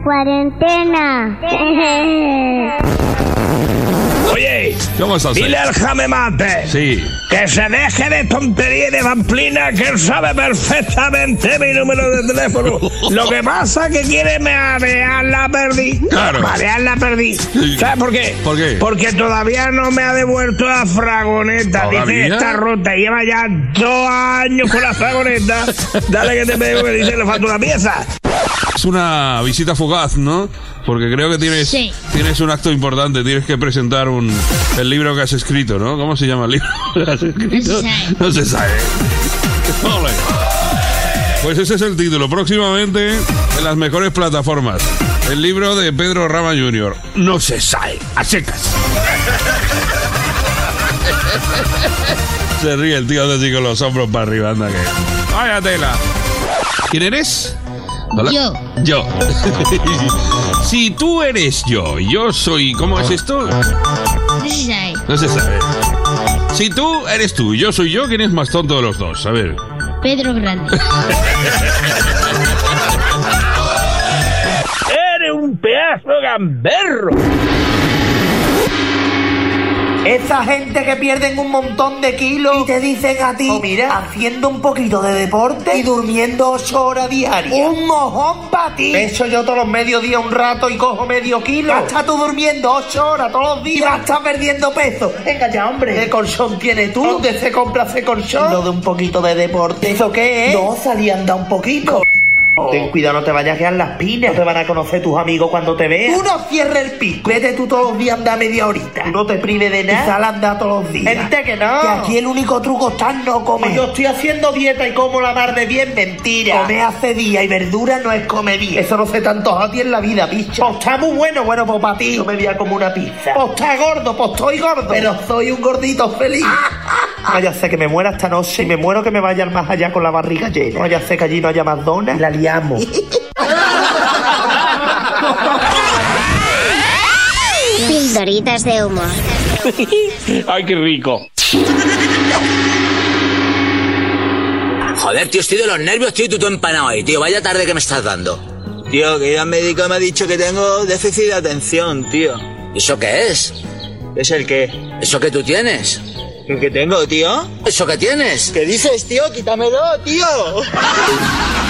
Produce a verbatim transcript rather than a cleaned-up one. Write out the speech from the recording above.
cuarentena. Oye, ¿cómo estás? Dile al Jame Mate sí. que se deje de tontería y de pamplina, que él sabe perfectamente mi número de teléfono. Lo que pasa es que quiere marear la perdí. Claro. Marear la perdí. ¿Sabes por qué? ¿Por qué? Porque todavía no me ha devuelto la fragoneta. ¿Todavía? Dice esta ruta lleva ya dos años con la fragoneta. Dale que te pego que dice que le falta una pieza. Es una visita fugaz, ¿no? Porque creo que tienes sí. tienes un acto importante, tienes que presentar un el libro que has escrito, ¿no? ¿Cómo se llama el libro que has escrito? No se sabe. Ole. Pues ese es el título. Próximamente en las mejores plataformas. El libro de Pedro Rama junior No se sabe. A secas. Se ríe el tío de así con los hombros para arriba, anda que. Vaya tela. ¿Quién eres? ¿Hola? Yo. Yo. Si tú eres yo, yo soy... ¿Cómo es esto? No se sabe. No se sabe. Si tú eres tú y yo soy yo, ¿quién es más tonto de los dos? A ver. Pedro Grande. Eres un pedazo de gamberro. Esa gente que pierden un montón de kilos y te dicen a ti, oh, mira, haciendo un poquito de deporte y durmiendo ocho horas diarias. Un mojón para ti. Me echo yo todos los mediodías un rato y cojo medio kilo. Ya estás tú durmiendo ocho horas todos los días y vas a estar perdiendo peso. Venga ya, hombre. ¿Qué colchón tienes tú? ¿Dónde se compra ese colchón? Lo de un poquito de deporte. ¿Eso qué es? No, salí a andar un poquito. Oh. Ten cuidado, no te vayas a quedar las pinas. No te van a conocer tus amigos cuando te vean. Tú no cierres el pico. Vete tú todos los días a andar media horita. Tú no te prives de nada. Y sal a andar todos los días. Gente que no. Que aquí el único truco está en no comer. Yo estoy haciendo dieta y como la mar de bien. Mentira. Comer hace día y verdura no es comer bien. Eso no se te antoja a ti en la vida, picha. Pues está muy bueno. Bueno, pues para ti. Yo me voy a comer una pizza. Pues está gordo, pues estoy gordo. Pero soy un gordito feliz. No, ya sé que me muera esta noche. Y me muero que me vaya al más allá con la barriga llena. No, ya sé que allí no haya McDonald's. Y la liamos. Pildoritas de humor. Ay, qué rico. Joder, tío, estoy de los nervios, tío, y tú todo empanado ahí, tío. Vaya tarde que me estás dando. Tío, que ya el médico me ha dicho que tengo déficit de atención, tío. ¿Y eso qué es? ¿Es el qué? ¿Eso que tú tienes? ¿El que tengo, tío? ¿Eso que tienes? ¿Qué dices, tío? Quítamelo, tío.